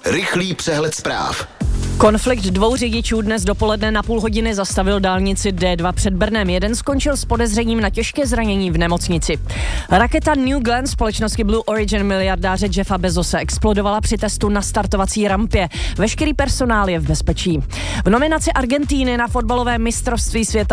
Rychlý přehled zpráv. Konflikt dvou řidičů dnes dopoledne na půl hodiny zastavil dálnici D2 před Brnem. Jeden skončil s podezřením na těžké zranění v nemocnici. Raketa New Glenn společnosti Blue Origin miliardáře Jeffa Bezose explodovala při testu na startovací rampě. Veškerý personál je v bezpečí. V nominaci Argentíny na fotbalové mistrovství světa